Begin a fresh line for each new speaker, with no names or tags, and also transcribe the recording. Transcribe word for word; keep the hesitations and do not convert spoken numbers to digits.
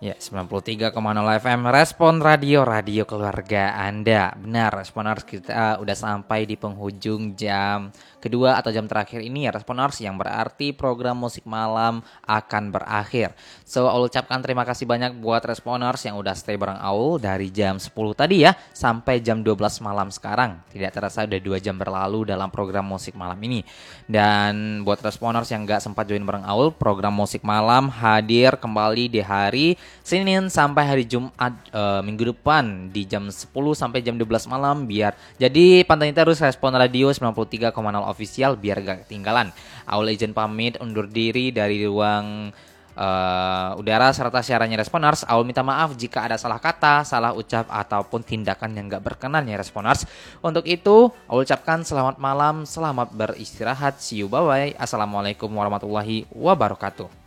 Ya, sembilan puluh tiga koma nol F M Respon Radio, radio keluarga Anda. Benar, Responers, kita udah sampai di penghujung jam kedua atau jam terakhir ini ya Responers, yang berarti program musik malam akan berakhir. So, Aul ucapkan terima kasih banyak buat Responers yang udah stay bareng Aul dari jam sepuluh tadi ya sampai jam dua belas malam sekarang. Tidak terasa udah dua jam berlalu dalam program musik malam ini. Dan buat Responers yang gak sempat join bareng Aul, program musik malam hadir kembali di hari Senin sampai hari Jumat e, minggu depan di jam sepuluh sampai jam dua belas malam. Biar jadi pantengin terus Respon Radio sembilan puluh tiga koma nol official biar gak ketinggalan. Aul izin pamit undur diri dari ruang uh, udara serta siarannya Responers. Aul minta maaf jika ada salah kata, salah ucap ataupun tindakan yang gak berkenan ya Responers. Untuk itu Aul ucapkan selamat malam, selamat beristirahat. See you, bye bye. Assalamualaikum warahmatullahi wabarakatuh.